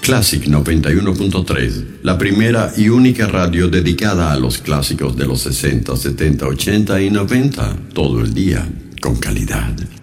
Classic 91.3, la primera y única radio dedicada a los clásicos de los 60, 70, 80 y 90, todo el día, con calidad.